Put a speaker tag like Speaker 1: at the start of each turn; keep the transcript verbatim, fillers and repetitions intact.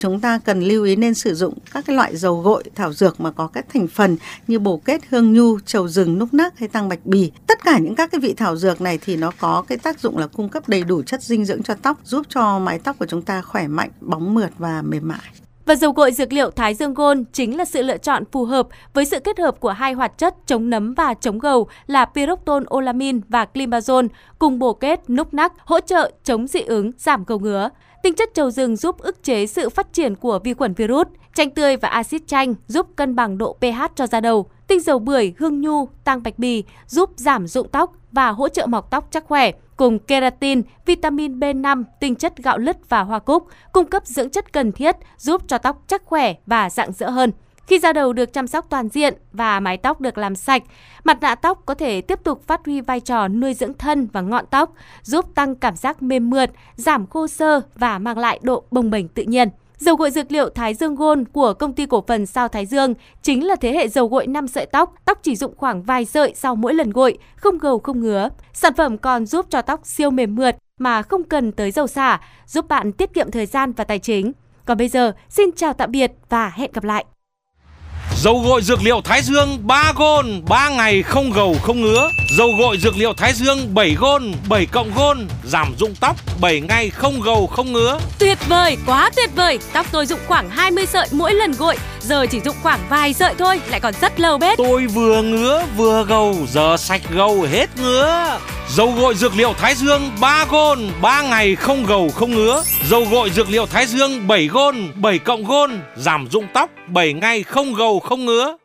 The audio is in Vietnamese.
Speaker 1: Chúng ta cần lưu ý nên sử dụng các cái loại dầu gội thảo dược mà có các thành phần như bồ kết, hương nhu, trầu rừng, núc nắc hay tăng bạch bì. Tất cả những các cái vị thảo dược này thì nó có cái tác dụng là cung cấp đầy đủ chất dinh dưỡng cho tóc, giúp cho mái tóc của chúng ta khỏe mạnh, bóng mượt và mềm mại.
Speaker 2: Và dầu gội dược liệu Thái Dương Gold chính là sự lựa chọn phù hợp với sự kết hợp của hai hoạt chất chống nấm và chống gầu là pyroxazolamine và climazole cùng bồ kết, núc nắc, hỗ trợ chống dị ứng, giảm gầu ngứa. Tinh chất trầu rừng giúp ức chế sự phát triển của vi khuẩn virus. Chanh tươi và axit chanh giúp cân bằng độ pH cho da đầu. Tinh dầu bưởi, hương nhu, tăng bạch bì giúp giảm rụng tóc và hỗ trợ mọc tóc chắc khỏe. Cùng keratin, vitamin B năm, tinh chất gạo lứt và hoa cúc cung cấp dưỡng chất cần thiết giúp cho tóc chắc khỏe và rạng rỡ hơn. Khi da đầu được chăm sóc toàn diện và mái tóc được làm sạch, mặt nạ tóc có thể tiếp tục phát huy vai trò nuôi dưỡng thân và ngọn tóc, giúp tăng cảm giác mềm mượt, giảm khô xơ và mang lại độ bồng bềnh tự nhiên. Dầu gội dược liệu Thái Dương Gold của công ty cổ phần Sao Thái Dương chính là thế hệ dầu gội năm sợi tóc, tóc chỉ rụng khoảng vài sợi sau mỗi lần gội, không gầu không ngứa. Sản phẩm còn giúp cho tóc siêu mềm mượt mà không cần tới dầu xả, giúp bạn tiết kiệm thời gian và tài chính. Còn bây giờ, xin chào tạm biệt và hẹn gặp lại.
Speaker 3: Dầu gội dược liệu Thái Dương ba Gold, ba ngày không gầu không ngứa. Dầu gội dược liệu Thái Dương bảy Gold, bảy cộng Gold, giảm rụng tóc, bảy ngày không gầu không ngứa.
Speaker 2: Tuyệt vời, quá tuyệt vời. Tóc tôi rụng khoảng hai mươi sợi mỗi lần gội, giờ chỉ rụng khoảng vài sợi thôi, lại còn rất lâu bết.
Speaker 3: Tôi vừa ngứa vừa gầu, giờ sạch gầu hết ngứa. Dầu gội dược liệu Thái Dương ba Gold, ba ngày không gầu không ngứa. Dầu gội dược liệu Thái Dương bảy Gold, bảy cộng Gold, giảm rụng tóc, bảy ngày không gầu không ngứa.